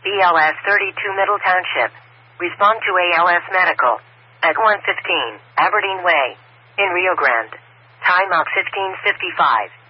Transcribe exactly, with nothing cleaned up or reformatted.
B L S thirty-two Middle Township. Respond to A L S Medical at one fifteen Aberdeen Way in Rio Grande. Time of fifteen fifty-five.